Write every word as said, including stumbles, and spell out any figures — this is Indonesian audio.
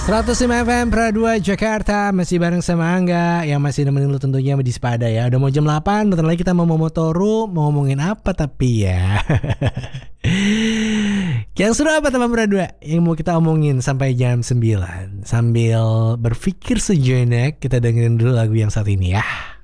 seratus lima F M Pra dua Jakarta. Masih bareng sama Angga yang masih nemenin lu tentunya di Sepada ya. Udah mau jam delapan, bentar lagi kita mau Momotoru. Mau ngomongin apa tapi ya. Yang seru apa teman Pra dua? Yang mau kita omongin sampai jam sembilan. Sambil berpikir sejenak, kita dengerin dulu lagu yang saat ini ya.